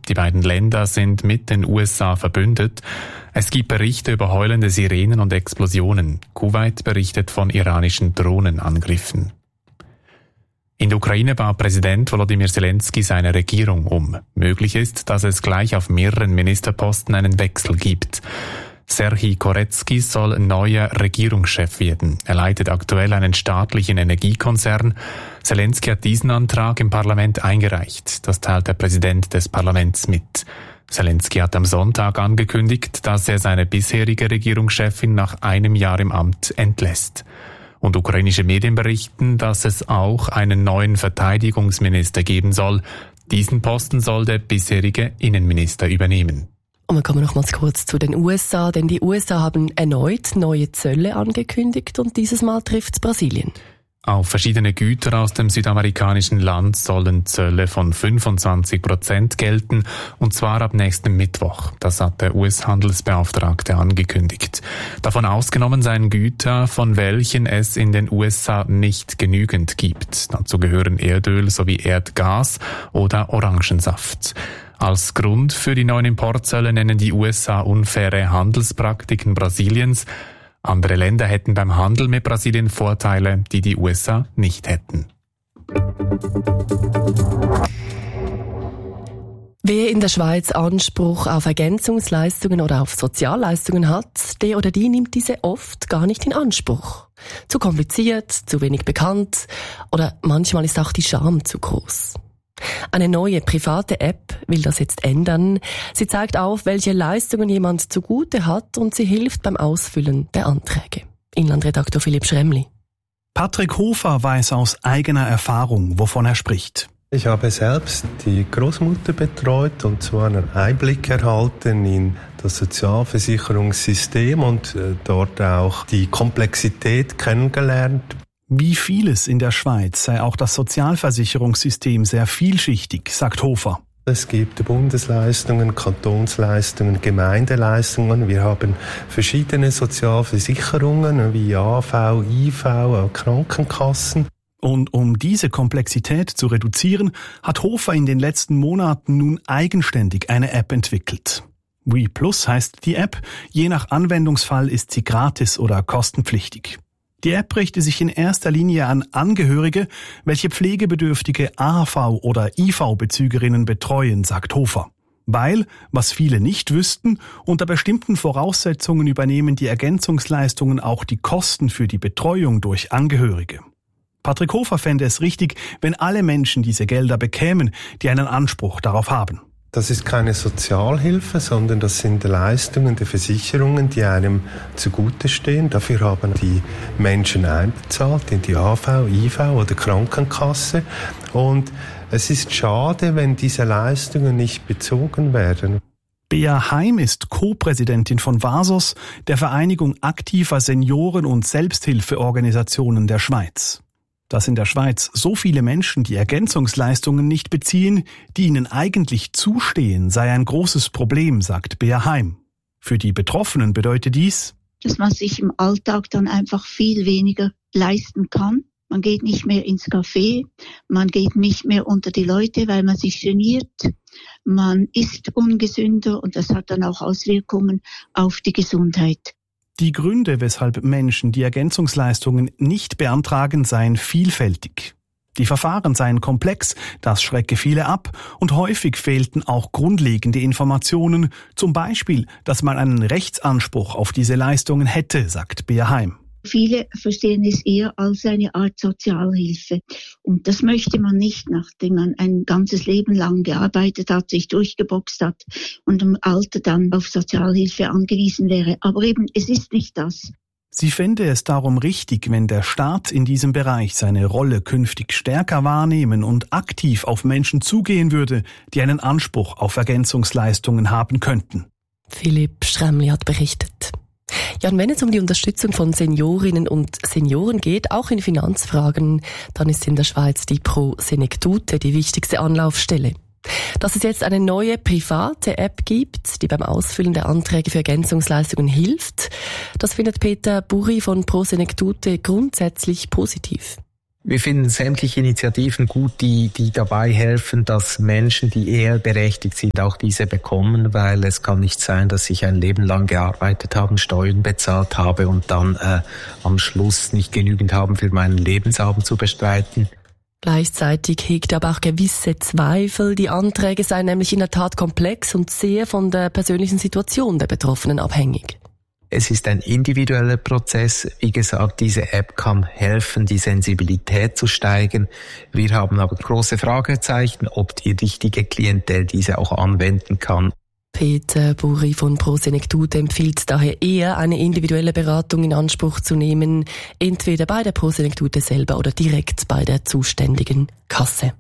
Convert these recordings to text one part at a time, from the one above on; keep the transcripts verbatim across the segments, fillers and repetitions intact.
Die beiden Länder sind mit den U S A verbündet. Es gibt Berichte über heulende Sirenen und Explosionen. Kuwait berichtet von iranischen Drohnenangriffen. In der Ukraine baut Präsident Volodymyr Zelensky seine Regierung um. Möglich ist, dass es gleich auf mehreren Ministerposten einen Wechsel gibt. Serhij Koretskij soll neuer Regierungschef werden. Er leitet aktuell einen staatlichen Energiekonzern. Zelensky hat diesen Antrag im Parlament eingereicht. Das teilt der Präsident des Parlaments mit. Zelensky hat am Sonntag angekündigt, dass er seine bisherige Regierungschefin nach einem Jahr im Amt entlässt. Und ukrainische Medien berichten, dass es auch einen neuen Verteidigungsminister geben soll. Diesen Posten soll der bisherige Innenminister übernehmen. Und wir kommen noch mal kurz zu den U S A, denn die U S A haben erneut neue Zölle angekündigt und dieses Mal trifft es Brasilien. Auf verschiedene Güter aus dem südamerikanischen Land sollen Zölle von fünfundzwanzig Prozent gelten, und zwar ab nächstem Mittwoch. Das hat der U S-Handelsbeauftragte angekündigt. Davon ausgenommen seien Güter, von welchen es in den U S A nicht genügend gibt. Dazu gehören Erdöl sowie Erdgas oder Orangensaft. Als Grund für die neuen Importzölle nennen die U S A unfaire Handelspraktiken Brasiliens. Andere Länder hätten beim Handel mit Brasilien Vorteile, die die U S A nicht hätten. Wer in der Schweiz Anspruch auf Ergänzungsleistungen oder auf Sozialleistungen hat, der oder die nimmt diese oft gar nicht in Anspruch. Zu kompliziert, zu wenig bekannt oder manchmal ist auch die Scham zu groß. Eine neue private App will das jetzt ändern. Sie zeigt auf, welche Leistungen jemand zugute hat und sie hilft beim Ausfüllen der Anträge. Inlandredaktor Philipp Schremli. Patrick Hofer weiß aus eigener Erfahrung, wovon er spricht. Ich habe selbst die Großmutter betreut und zwar einen Einblick erhalten in das Sozialversicherungssystem und dort auch die Komplexität kennengelernt. Wie vieles in der Schweiz sei auch das Sozialversicherungssystem sehr vielschichtig, sagt Hofer. Es gibt Bundesleistungen, Kantonsleistungen, Gemeindeleistungen. Wir haben verschiedene Sozialversicherungen wie A V, I V, Krankenkassen. Und um diese Komplexität zu reduzieren, hat Hofer in den letzten Monaten nun eigenständig eine App entwickelt. WePlus heißt die App. Je nach Anwendungsfall ist sie gratis oder kostenpflichtig. Die App richtet sich in erster Linie an Angehörige, welche pflegebedürftige A H V- oder I V-Bezügerinnen betreuen, sagt Hofer. Weil, was viele nicht wüssten, unter bestimmten Voraussetzungen übernehmen die Ergänzungsleistungen auch die Kosten für die Betreuung durch Angehörige. Patrick Hofer fände es richtig, wenn alle Menschen diese Gelder bekämen, die einen Anspruch darauf haben. Das ist keine Sozialhilfe, sondern das sind Leistungen der Versicherungen, die einem zugute stehen. Dafür haben die Menschen einbezahlt in die A V, I V oder Krankenkasse. Und es ist schade, wenn diese Leistungen nicht bezogen werden. Bea Heim ist Co-Präsidentin von VASOS, der Vereinigung aktiver Senioren- und Selbsthilfeorganisationen der Schweiz. Dass in der Schweiz so viele Menschen die Ergänzungsleistungen nicht beziehen, die ihnen eigentlich zustehen, sei ein großes Problem, sagt Bea Heim. Für die Betroffenen bedeutet dies, dass man sich im Alltag dann einfach viel weniger leisten kann. Man geht nicht mehr ins Café, man geht nicht mehr unter die Leute, weil man sich geniert. Man isst ungesünder und das hat dann auch Auswirkungen auf die Gesundheit. Die Gründe, weshalb Menschen die Ergänzungsleistungen nicht beantragen, seien vielfältig. Die Verfahren seien komplex, das schrecke viele ab und häufig fehlten auch grundlegende Informationen, zum Beispiel, dass man einen Rechtsanspruch auf diese Leistungen hätte, sagt Bea Heim. Viele verstehen es eher als eine Art Sozialhilfe. Und das möchte man nicht, nachdem man ein ganzes Leben lang gearbeitet hat, sich durchgeboxt hat und im Alter dann auf Sozialhilfe angewiesen wäre. Aber eben, es ist nicht das. Sie fände es darum richtig, wenn der Staat in diesem Bereich seine Rolle künftig stärker wahrnehmen und aktiv auf Menschen zugehen würde, die einen Anspruch auf Ergänzungsleistungen haben könnten. Philipp Schremli hat berichtet. Ja, und wenn es um die Unterstützung von Seniorinnen und Senioren geht, auch in Finanzfragen, dann ist in der Schweiz die Pro Senectute die wichtigste Anlaufstelle. Dass es jetzt eine neue private App gibt, die beim Ausfüllen der Anträge für Ergänzungsleistungen hilft, das findet Peter Buri von Pro Senectute grundsätzlich positiv. Wir finden sämtliche Initiativen gut, die, die dabei helfen, dass Menschen, die eher berechtigt sind, auch diese bekommen, weil es kann nicht sein, dass ich ein Leben lang gearbeitet habe, Steuern bezahlt habe und dann äh, am Schluss nicht genügend haben, für meinen Lebensabend zu bestreiten. Gleichzeitig hegt aber auch gewisse Zweifel. Die Anträge seien nämlich in der Tat komplex und sehr von der persönlichen Situation der Betroffenen abhängig. Es ist ein individueller Prozess. Wie gesagt, diese App kann helfen, die Sensibilität zu steigern. Wir haben aber große Fragezeichen, ob die richtige Klientel diese auch anwenden kann. Peter Buri von Prosenektute empfiehlt daher eher, eine individuelle Beratung in Anspruch zu nehmen, entweder bei der Prosenektute selber oder direkt bei der zuständigen Kasse.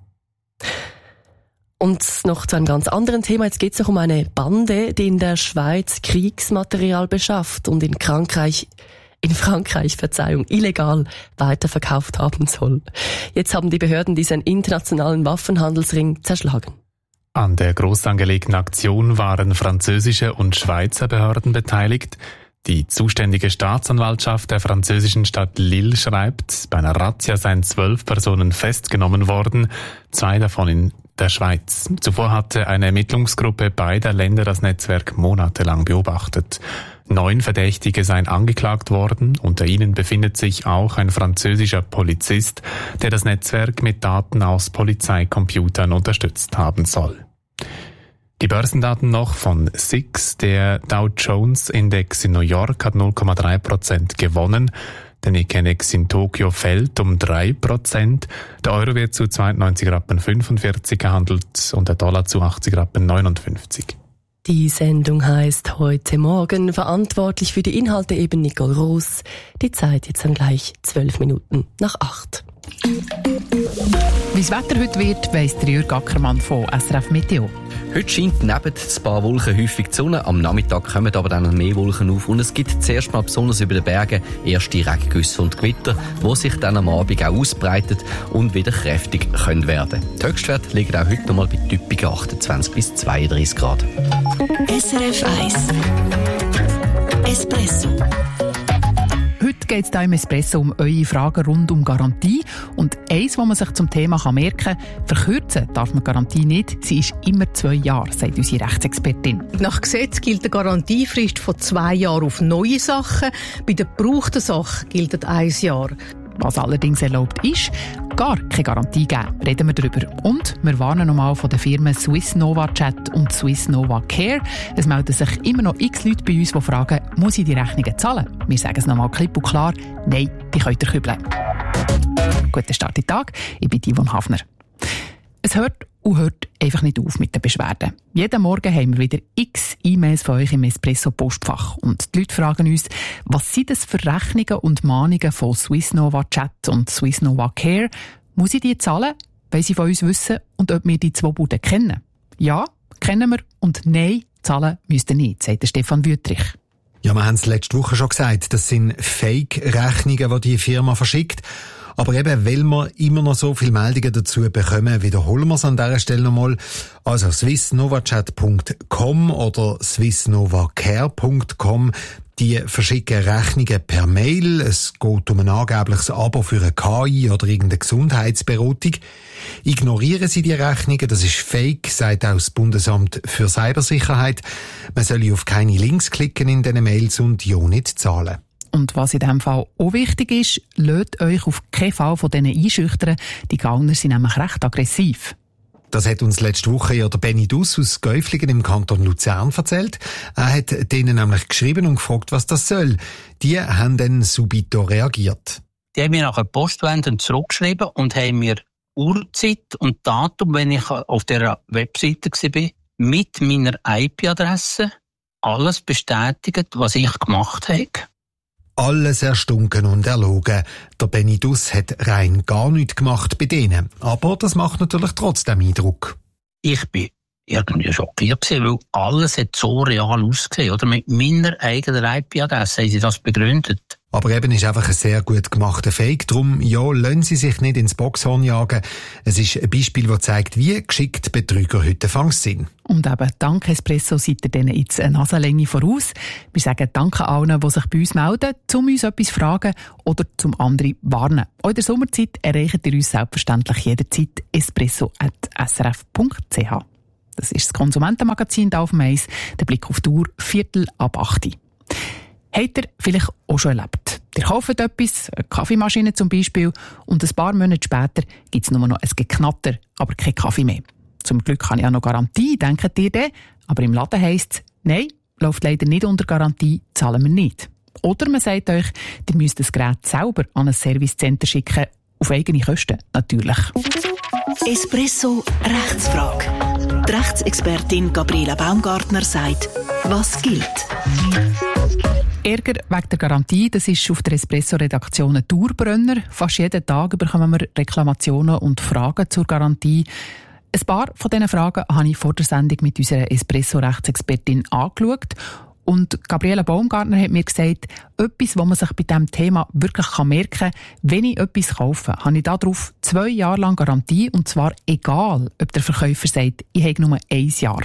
Und noch zu einem ganz anderen Thema. Jetzt geht es noch um eine Bande, die in der Schweiz Kriegsmaterial beschafft und in Frankreich, in Frankreich, Verzeihung, illegal weiterverkauft haben soll. Jetzt haben die Behörden diesen internationalen Waffenhandelsring zerschlagen. An der groß angelegten Aktion waren französische und Schweizer Behörden beteiligt. Die zuständige Staatsanwaltschaft der französischen Stadt Lille schreibt, bei einer Razzia seien zwölf Personen festgenommen worden, zwei davon in der Schweiz. Zuvor hatte eine Ermittlungsgruppe beider Länder das Netzwerk monatelang beobachtet. Neun Verdächtige seien angeklagt worden. Unter ihnen befindet sich auch ein französischer Polizist, der das Netzwerk mit Daten aus Polizeicomputern unterstützt haben soll. Die Börsendaten noch von S I X. Der Dow Jones Index in New York hat null Komma drei Prozent gewonnen. Der Nikkei-Index in Tokio fällt um drei Prozent. Der Euro wird zu zweiundneunzig Rappen fünfundvierzig gehandelt und der Dollar zu achtzig Rappen neunundfünfzig. Die Sendung heißt «Heute Morgen». Verantwortlich für die Inhalte eben Nicole Roos. Die Zeit jetzt dann gleich zwölf Minuten nach acht. Wie das Wetter heute wird, weiss der Jürg Ackermann von S R F Meteo. Heute scheint neben ein paar Wolken häufig die Sonne. Am Nachmittag kommen aber dann noch mehr Wolken auf. Und es gibt zuerst mal besonders über den Bergen erste Regengüsse und Gewitter, die sich dann am Abend auch ausbreiten und wieder kräftig können werden. Die Höchstwerte liegen auch heute noch mal bei typischen achtundzwanzig bis zweiunddreißig Grad. S R F eins Espresso. Heute geht es hier im Espresso um eure Fragen rund um Garantie. Und eins, was man sich zum Thema merken kann, verkürzen darf man Garantie nicht. Sie ist immer zwei Jahre, sagt unsere Rechtsexpertin. Nach Gesetz gilt eine Garantiefrist von zwei Jahren auf neue Sachen. Bei der gebrauchten Sache gilt ein Jahr. Was allerdings erlaubt ist, gar keine Garantie geben, reden wir darüber. Und wir warnen nochmal von den Firmen Swiss Nova Chat und Swiss Nova Care. Es melden sich immer noch x Leute bei uns, die fragen, muss ich die Rechnungen zahlen? Wir sagen es nochmal klipp und klar, nein, die könnt ihr kübeln. Guten Start in den Tag, ich bin Yvonne Hafner. Es hört und hört einfach nicht auf mit den Beschwerden. Jeden Morgen haben wir wieder x E-Mails von euch im Espresso-Postfach. Und die Leute fragen uns, was sind das für Rechnungen und Mahnungen von Swiss Nova Chat und Swiss Nova Care? Muss ich die zahlen, weil sie von uns wissen und ob wir die zwei Buden kennen? Ja, kennen wir. Und nein, zahlen müsst ihr nicht, sagt Stefan Wüttrich. Ja, wir haben es letzte Woche schon gesagt, das sind Fake-Rechnungen, die die Firma verschickt. Aber eben, weil wir immer noch so viele Meldungen dazu bekommen, wiederholen wir es an dieser Stelle nochmal. Also swiss nova chat punkt com oder swiss nova care punkt com. Die verschicken Rechnungen per Mail. Es geht um ein angebliches Abo für eine K I oder irgendeine Gesundheitsberatung. Ignorieren Sie die Rechnungen, das ist fake, sagt auch das Bundesamt für Cybersicherheit. Man soll auf keine Links klicken in diesen Mails und ja nicht zahlen. Und was in diesem Fall auch wichtig ist, lasst euch auf keinen Fall von denen einschüchtern. Die Gauner sind nämlich recht aggressiv. Das hat uns letzte Woche ja der Benny Duss aus Gäuflingen im Kanton Luzern erzählt. Er hat denen nämlich geschrieben und gefragt, was das soll. Die haben dann subito reagiert. Die haben mir nachher Postwenden zurückgeschrieben und haben mir Uhrzeit und Datum, wenn ich auf der Webseite war, mit meiner I P-Adresse alles bestätigt, was ich gemacht habe. Alles erstunken und erlogen. Der Benny Duss hat rein gar nichts gemacht bei denen. Aber das macht natürlich trotzdem Eindruck. Ich bin irgendwie schockiert gewesen, weil alles hat so real ausgesehen. Oder mit meiner eigenen I P-Adresse haben sie das begründet. Aber eben ist einfach ein sehr gut gemachter Fake. Darum, ja, lassen Sie sich nicht ins Boxhorn jagen. Es ist ein Beispiel, das zeigt, wie geschickt Betrüger heute fangs sind. Und eben, dank Espresso seid ihr denen jetzt eine Nasenlänge voraus. Wir sagen danke allen, die sich bei uns melden, um uns etwas zu fragen oder zum anderen warnen. Auch in der Sommerzeit erreicht ihr uns selbstverständlich jederzeit espresso at s r f punkt c h. Das ist das Konsumentenmagazin da auf dem Eis. Der Blick auf die Uhr, Viertel ab acht. Habt ihr vielleicht auch schon erlebt? Ihr kauft etwas, eine Kaffeemaschine zum Beispiel, und ein paar Monate später gibt es nur noch ein Geknatter, aber kein Kaffee mehr. Zum Glück habe ich auch noch Garantie, denkt ihr dann, aber im Laden heisst es, nein, läuft leider nicht unter Garantie, zahlen wir nicht. Oder man sagt euch, ihr müsst das Gerät selber an ein Servicecenter schicken, auf eigene Kosten natürlich. Espresso Rechtsfrage. Die Rechtsexpertin Gabriela Baumgartner sagt, was gilt. Ärger wegen der Garantie, das ist auf der Espresso-Redaktion ein Dauerbrenner. Fast jeden Tag bekommen wir Reklamationen und Fragen zur Garantie. Ein paar von diesen Fragen habe ich vor der Sendung mit unserer Espresso-Rechtsexpertin angeschaut. Und Gabriela Baumgartner hat mir gesagt, etwas, was man sich bei diesem Thema wirklich merken kann, wenn ich etwas kaufe, habe ich darauf zwei Jahre lang Garantie, und zwar egal, ob der Verkäufer sagt, ich habe nur ein Jahr.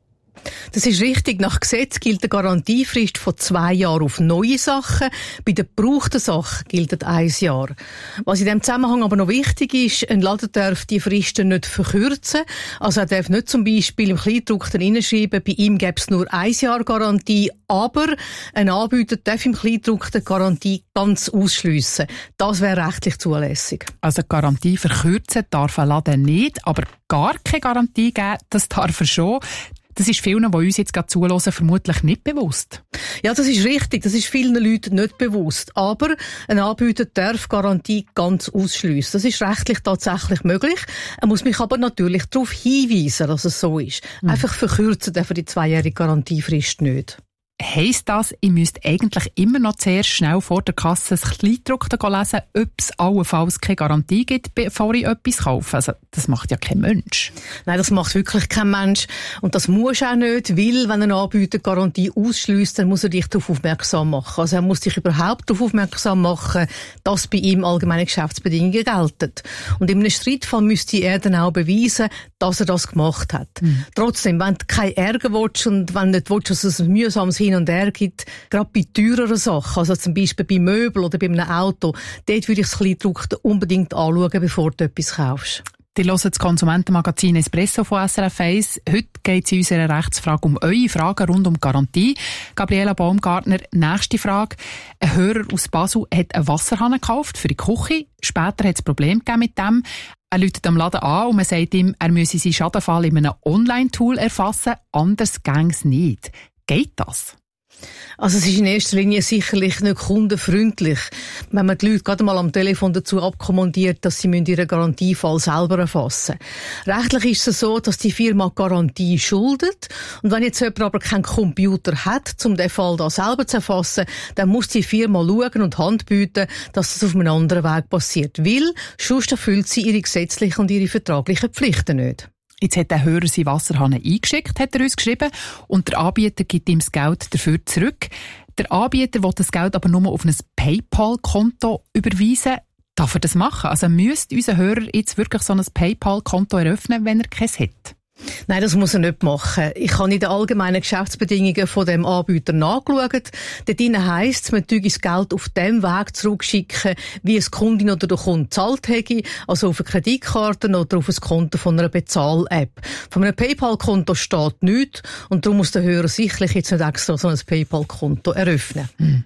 Das ist richtig. Nach Gesetz gilt eine Garantiefrist von zwei Jahren auf neue Sachen. Bei den gebrauchten Sachen gilt ein Jahr. Was in diesem Zusammenhang aber noch wichtig ist, ein Laden darf die Fristen nicht verkürzen. Also er darf nicht zum Beispiel im Kleindruck hineinschreiben, bei ihm gäbe es nur ein Jahr Garantie, aber ein Anbieter darf im Kleindruck die Garantie ganz ausschliessen. Das wäre rechtlich zulässig. Also die Garantie verkürzen darf ein Laden nicht, aber gar keine Garantie geben, das darf er schon. Das ist vielen, die uns jetzt gerade zuhören, vermutlich nicht bewusst. Ja, das ist richtig. Das ist vielen Leuten nicht bewusst. Aber ein Anbieter darf Garantie ganz ausschliessen. Das ist rechtlich tatsächlich möglich. Er muss mich aber natürlich darauf hinweisen, dass es so ist. Mhm. Einfach verkürzen darf er die zweijährige Garantiefrist nicht. Heisst das, ich müsste eigentlich immer noch zuerst schnell vor der Kasse das Kleindruck lesen, ob es allenfalls keine Garantie gibt, bevor ich etwas kaufe? Also, das macht ja kein Mensch. Nein, das macht wirklich kein Mensch. Und das muss auch nicht, weil, wenn ein Anbieter Garantie ausschliesst, dann muss er dich darauf aufmerksam machen. Also er muss dich überhaupt darauf aufmerksam machen, dass bei ihm allgemeine Geschäftsbedingungen gelten. Und in einem Streitfall müsste er dann auch beweisen, dass er das gemacht hat. Mhm. Trotzdem, wenn du keinen Ärger willst und wenn du nicht willst, dass es ein mühsames Hin und Her gibt, gerade bei teureren Sachen, also zum Beispiel bei Möbeln oder bei einem Auto, dort würde ich das Kleindruck unbedingt anschauen, bevor du etwas kaufst. Ihr hört das Konsumentenmagazin Espresso von S R F eins. Heute geht es in unserer Rechtsfrage um eure Fragen rund um Garantie. Gabriela Baumgartner, nächste Frage. Ein Hörer aus Basel hat einen Wasserhahn gekauft für die Küche. Später hat es Probleme gegeben mit dem. Er ruft am Laden an und man sagt ihm, er müsse seinen Schadenfall in einem Online-Tool erfassen, anders gäng es nicht. Geht das? Also es ist in erster Linie sicherlich nicht kundenfreundlich, wenn man die Leute gerade mal am Telefon dazu abkommandiert, dass sie ihren Garantiefall selber erfassen müssen. Rechtlich ist es so, dass die Firma Garantie schuldet, und wenn jetzt jemand aber keinen Computer hat, um den Fall da selber zu erfassen, dann muss die Firma schauen und Hand bieten, dass das auf einem anderen Weg passiert, weil sonst erfüllt sie ihre gesetzlichen und ihre vertraglichen Pflichten nicht. Jetzt hat der Hörer seinen Wasserhahn eingeschickt, hat er uns geschrieben, und der Anbieter gibt ihm das Geld dafür zurück. Der Anbieter will das Geld aber nur auf ein PayPal-Konto überweisen. Darf er das machen? Also müsste unser Hörer jetzt wirklich so ein PayPal-Konto eröffnen, wenn er keins hat? Nein, das muss er nicht machen. Ich habe in den allgemeinen Geschäftsbedingungen von dem Anbieter nachgeschaut. Dort heisst es, man tue das Geld auf dem Weg zurückschicken, wie es die Kundin oder der Kunde gezahlt hätte, also auf eine Kreditkarte oder auf ein Konto von einer Bezahl-App. Von einem PayPal-Konto steht nichts, und darum muss der Hörer sicherlich jetzt nicht extra so ein PayPal-Konto eröffnen. Hm.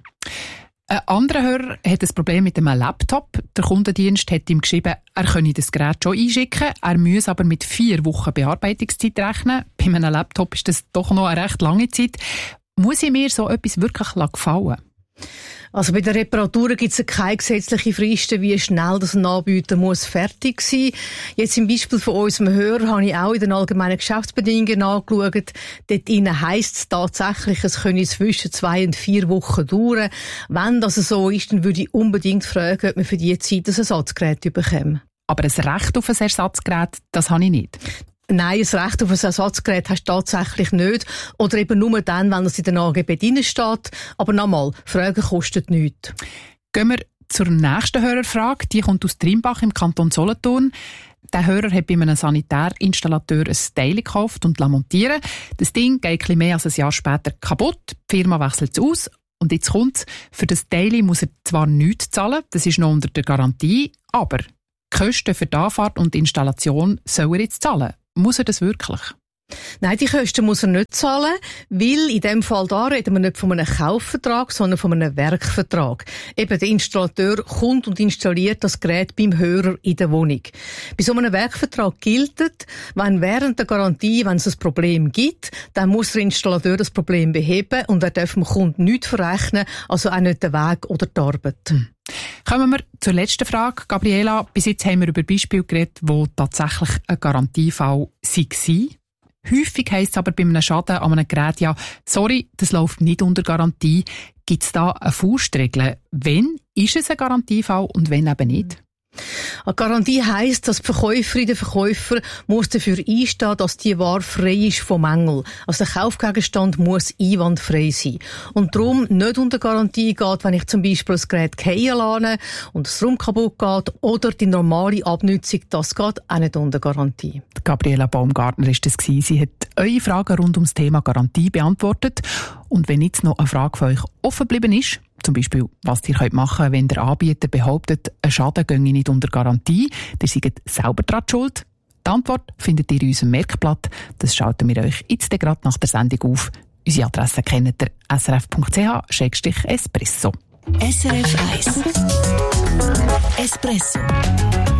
Ein anderer Hörer hat ein Problem mit einem Laptop. Der Kundendienst hat ihm geschrieben, er könne das Gerät schon einschicken, er müsse aber mit vier Wochen Bearbeitungszeit rechnen. Bei einem Laptop ist das doch noch eine recht lange Zeit. Muss ich mir so etwas wirklich gefallen? Also bei den Reparaturen gibt es keine gesetzliche Fristen, wie schnell das ein Anbieter muss fertig sein. Jetzt im Beispiel von unserem Hörer habe ich auch in den allgemeinen Geschäftsbedingungen angeschaut. Dort heisst es tatsächlich, es könne zwischen zwei und vier Wochen dauern. Wenn das so ist, dann würde ich unbedingt fragen, ob man für diese Zeit ein Ersatzgerät bekommt. Aber ein Recht auf ein Ersatzgerät, das habe ich nicht. Nein, ein Recht auf ein Ersatzgerät hast du tatsächlich nicht. Oder eben nur dann, wenn es in den A G B drin steht. Aber nochmal, Fragen kostet nichts. Gehen wir zur nächsten Hörerfrage. Die kommt aus Trimbach im Kanton Solothurn. Der Hörer hat bei einem Sanitärinstallateur ein Teil gekauft und montieren. Das Ding geht etwas mehr als ein Jahr später kaputt. Die Firma wechselt es aus. Und jetzt kommt's. Für das Teil muss er zwar nichts zahlen, das ist noch unter der Garantie, aber die Kosten für die Anfahrt und die Installation soll er jetzt zahlen. Muss er das wirklich? Nein, die Kosten muss er nicht zahlen, weil in dem Fall da reden wir nicht von einem Kaufvertrag, sondern von einem Werkvertrag. Eben der Installateur kommt und installiert das Gerät beim Hörer in der Wohnung. Bei so einem Werkvertrag gilt, wenn während der Garantie, wenn es ein Problem gibt, dann muss der Installateur das Problem beheben und er darf dem Kunden nichts verrechnen, also auch nicht den Weg oder die Arbeit. Hm. Kommen wir zur letzten Frage, Gabriela. Bis jetzt haben wir über Beispiele geredet, wo tatsächlich ein Garantiefall war. Häufig heisst es aber bei einem Schaden an einem Gerät ja, sorry, das läuft nicht unter Garantie. Gibt es da eine Faustregel? Wann ist es ein Garantiefall und wann eben nicht? Eine Garantie heisst, dass die Verkäuferin, der Verkäufer muss dafür einstehen, dass die Ware frei ist von Mängel. Also der Kaufgegenstand muss einwandfrei sein. Und darum nicht unter Garantie geht, wenn ich zum Beispiel das Gerät fallen lasse und das Rum kaputt geht oder die normale Abnutzung, das geht auch nicht unter Garantie. Gabriela Baumgartner war das. Sie hat eure Fragen rund ums Thema Garantie beantwortet. Und wenn jetzt noch eine Frage von euch offen geblieben ist, zum Beispiel, was ihr machen könnt, wenn der Anbieter behauptet, ein Schaden gehe nicht unter Garantie, ihr seid selber daran schuld. Die Antwort findet ihr in unserem Merkblatt. Das schalten wir euch jetzt gerade nach der Sendung auf. Unsere Adresse kennt ihr s r f punkt c h slash espresso. S R F eins Espresso.